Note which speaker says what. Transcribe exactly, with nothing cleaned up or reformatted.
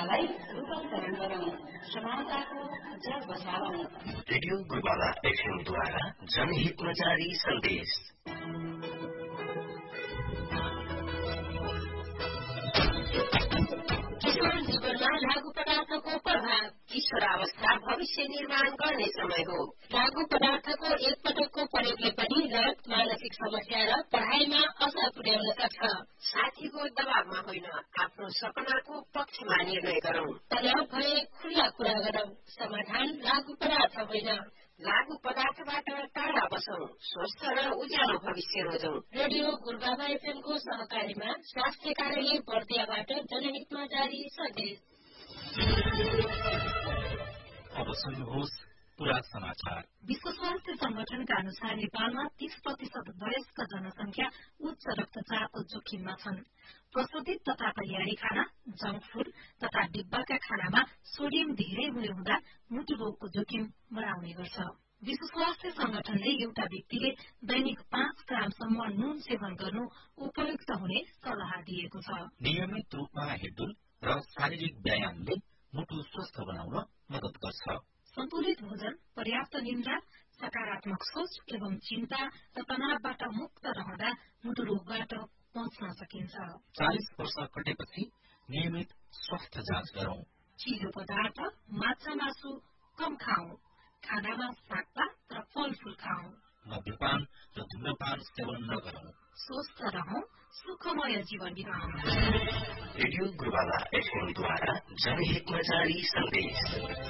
Speaker 1: कुरालाई रूपान्तरण गरौं, समानताको जग बसालौं।
Speaker 2: रेडियो गुरुबाबा एफएमद्वारा जनहितमा जारी सन्देश।
Speaker 1: किशोर जीवनमा लागू पदार्थको प्रभाव। किशोरावस्था भविष्य निर्माण गर्ने समय हो। लागू पदार्थको एक पटकको प्रयोगले पनि लत, मानसिक समस्या र पढ़ाइमा असर पुर्याउन सक्छ। साथीको दबावमा होइन, आफ्नो सपनाको पक्षमा निर्णय गरौं। तनाव भए खुल्ला कुरा गरौं, समाधान लागू पदार्थ होइन। लागू पदार्थबाट टाढा बसौं, स्वस्थ र उज्यालो भविष्य रोजौं। रेडियो गुरुबाबा एफएमको सहकारीमा स्वास्थ्य कार्यालय बर्दियाबाट जनहितमा जारी सन्देश।
Speaker 3: अब सुन्नुहोस् पूरा समाचार।
Speaker 4: विश्व स्वास्थ्य संगठनका अनुसार नेपालमा तीस प्रतिशत वयस्क जनसंख्या उच्च रक्तचापको जोखिममा छन्। प्रशोधित तथा तयारी खाना, जंक फूड तथा डिब्बाका खानामा सोडियम धेरै हुने हुँदा मुटु रोगको जोखिम बढाउने गर्छ। विश्व स्वास्थ्य संगठनले एउटा व्यक्तिले दैनिक पाँच ग्रामसम्म नुन सेवन गर्नु उपयुक्त हुने सल्लाह दिएको छ।
Speaker 3: नियमित रूपमा हिँडडुल र शारीरिक व्यायामले मुटु स्वस्थ बनाउन मद्दत गर्छ।
Speaker 4: सन्तुलित भोजन, पर्याप्त निन्द्रा, सकारात्मक सोच एवं चिन्ता र तनावबाट मुक्त रहँदा मुटु रोगबाट बच्न सकिन्छ।
Speaker 3: चालिस वर्ष कटेपछि नियमित स्वास्थ्य जाँच गरौं।
Speaker 4: चिलो पदार्थ, माछा मासु कम खाऊ। खानामा सागपात र फलफूल खाऊ।
Speaker 3: मद्यपान र धूम्रपान सेवन नगरौं।
Speaker 4: स्वस्थ रहौं, सुखमय जीवन बिताउँ।
Speaker 2: रेडियो गुरुबाबा एफएमद्वारा जनहितमा जारी सन्देश।